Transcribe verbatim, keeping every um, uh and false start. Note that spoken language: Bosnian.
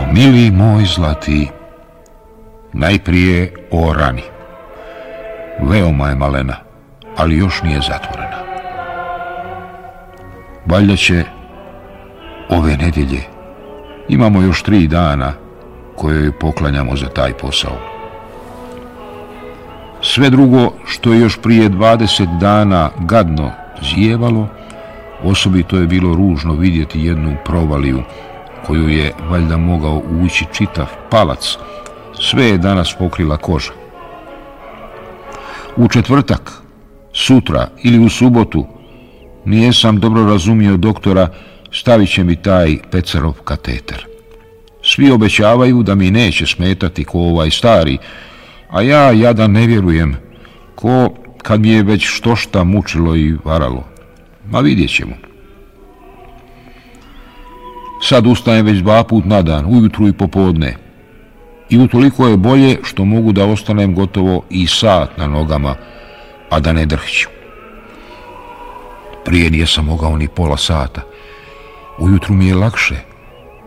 Mili moj zlati, najprije o rani. Veoma je malena, ali još nije zatvorena. Valjda će ove nedjelje, imamo još tri dana koje joj poklanjamo za taj posao. Sve drugo što je još prije dvadeset dana gadno zijevalo, osobito je bilo ružno vidjeti jednu provaliju koju je valjda mogao ući čitav palac, sve je danas pokrila koža. U četvrtak, sutra ili u subotu, nijesam dobro razumio doktora, stavit će mi taj Pecarov kateter. Svi obećavaju da mi neće smetati ko ovaj stari, a ja jadan ne vjerujem, ko kad mi je već štošta mučilo i varalo. Ma vidjet ćemo. Sad ustajem već dva put na dan, ujutru i popodne. I utoliko je bolje što mogu da ostanem gotovo i sat na nogama, a da ne drhću. Prije nijesam mogao ni pola sata. Ujutru mi je lakše,